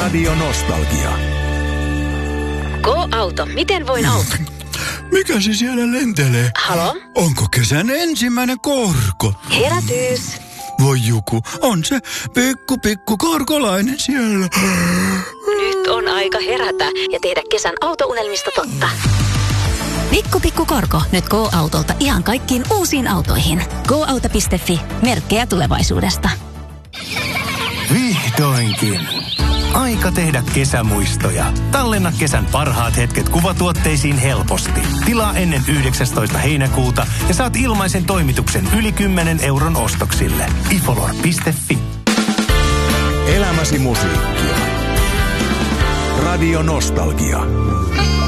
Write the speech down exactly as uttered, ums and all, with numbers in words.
Radio Nostalgia. Go-auto. Miten voin auttaa? Mikä se siellä lentelee? Halo? Onko kesän ensimmäinen korko? Herätys. Voi juku, on se pikku pikku korkolainen siellä. Nyt on aika herätä ja tehdä kesän autounelmista totta. Pikku pikku korko. Nyt Go-autolta ihan kaikkiin uusiin autoihin. go auto piste fi. Merkkejä tulevaisuudesta. Vihdoinkin. Aika tehdä kesämuistoja. Tallenna kesän parhaat hetket kuvatuotteisiin helposti. Tilaa ennen yhdeksästoista heinäkuuta ja saat ilmaisen toimituksen yli kymmenen euron ostoksille. ifolor piste fi. Elämäsi musiikkia. Radio Nostalgia.